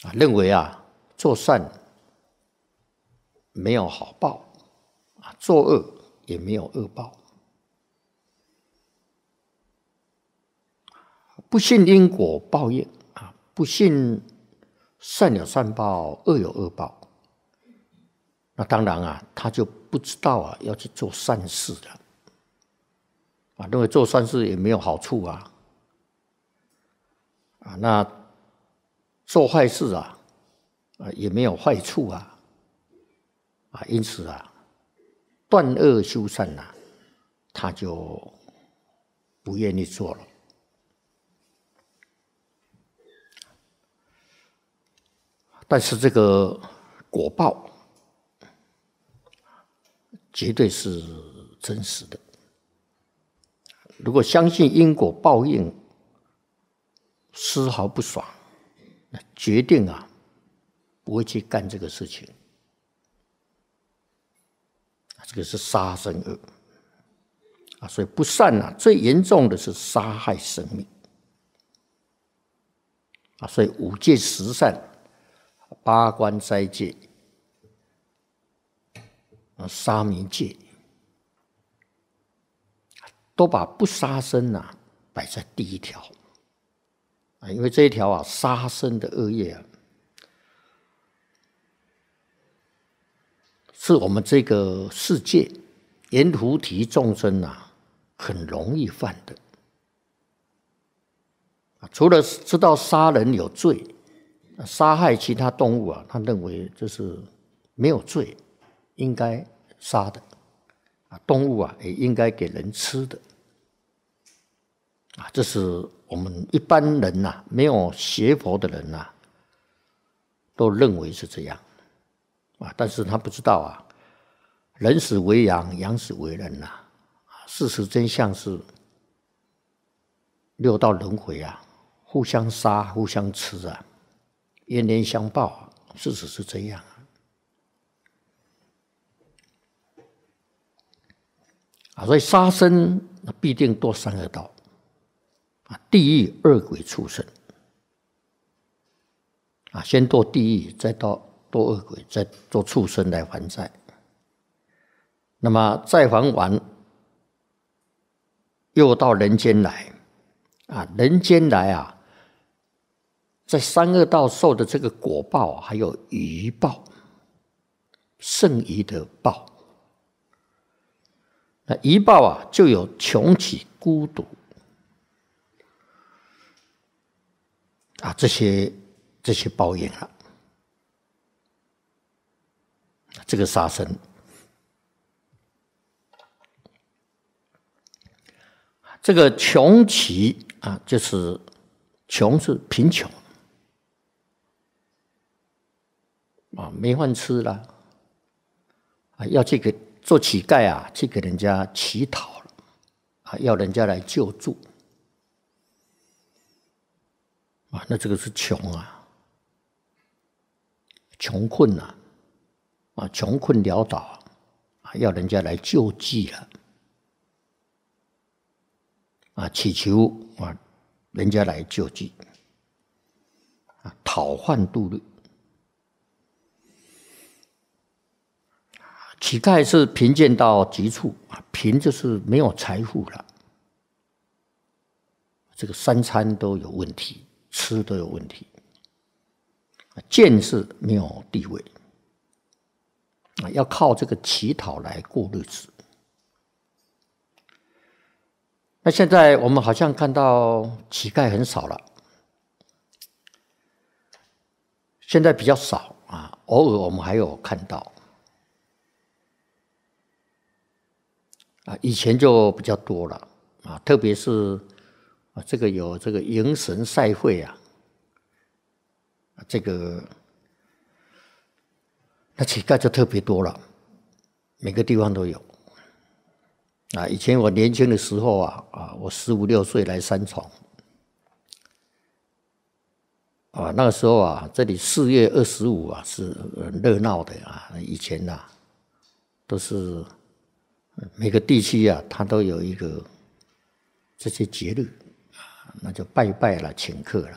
认为做善没有好报，做恶也没有恶报，不信因果报应，不信善有善报，恶有恶报。那当然他就不知道要去做善事了，认为做善事也没有好处那做坏事也没有坏处因此断恶修善他就不愿意做了。但是这个果报绝对是真实的。如果相信因果报应，丝毫不爽，决定不会去干这个事情。这个是杀生恶所以不善最严重的是杀害生命所以五戒十善、八关斋戒、沙弥戒，都把不杀生摆在第一条因为这一条杀生的恶业是我们这个世界阎浮提众生很容易犯的。除了知道杀人有罪，杀害其他动物他认为这是没有罪，应该杀的动物也应该给人吃的这是我们一般人没有学佛的人都认为是这样但是他不知道人死为羊，羊死为人事实真相是六道轮回互相杀互相吃冤冤相报事实是这样所以杀生必定堕三恶道地狱、恶鬼、畜生先堕地狱，再堕恶鬼，再做畜生来还债。那么再还完，又到人间来人间来在三恶道受的这个果报还有余报，剩余的报。那余报就有穷奇、孤独这些报应这个杀生，这个穷奇就是穷是贫穷没饭吃了要去给做乞丐去给人家乞讨了要人家来救助那这个是穷穷困穷困潦倒要人家来救济了祈求人家来救济讨饭度日。乞丐是贫贱到极处贫就是没有财富了，这个三餐都有问题，吃都有问题。贱是没有地位要靠这个乞讨来过日子。那现在我们好像看到乞丐很少了，现在比较少偶尔我们还有看到以前就比较多了特别是这个有这个迎神赛会这个那乞丐就特别多了，每个地方都有以前我年轻的时候我15、16岁来三重那个时候这里4月25是很热闹的以前都是每个地区它都有一个这些节日那就拜拜了，请客了